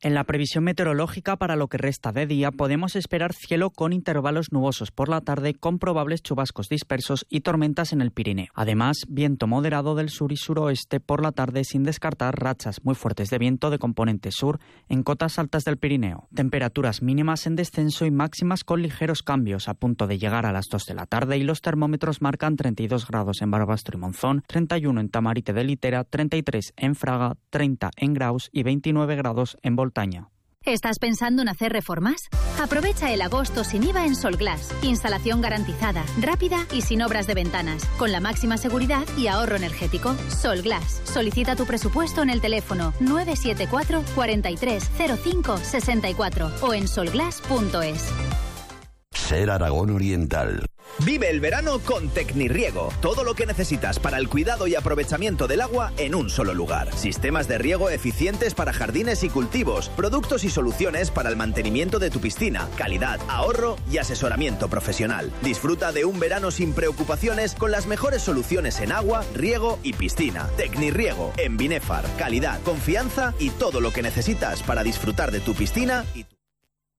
En la previsión meteorológica para lo que resta de día podemos esperar cielo con intervalos nubosos por la tarde con probables chubascos dispersos y tormentas en el Pirineo. Además, viento moderado del sur y suroeste por la tarde sin descartar rachas muy fuertes de viento de componente sur en cotas altas del Pirineo. Temperaturas mínimas en descenso y máximas con ligeros cambios a punto de llegar a las 2 de la tarde y los termómetros marcan 32 grados en Barbastro y Monzón, 31 en Tamarite de Litera, 33 en Fraga, 30 en Graus y 29 grados en Voltaña. ¿Estás pensando en hacer reformas? Aprovecha el agosto sin IVA en Solglass. Instalación garantizada, rápida y sin obras de ventanas, con la máxima seguridad y ahorro energético. Solglass. Solicita tu presupuesto en el teléfono 974 43 05 64 o en solglass.es. Ser Aragón Oriental. Vive el verano con Tecnirriego. Todo lo que necesitas para el cuidado y aprovechamiento del agua en un solo lugar. Sistemas de riego eficientes para jardines y cultivos. Productos y soluciones para el mantenimiento de tu piscina. Calidad, ahorro y asesoramiento profesional. Disfruta de un verano sin preocupaciones con las mejores soluciones en agua, riego y piscina. Tecnirriego en Binefar. Calidad, confianza y todo lo que necesitas para disfrutar de tu piscina y tu...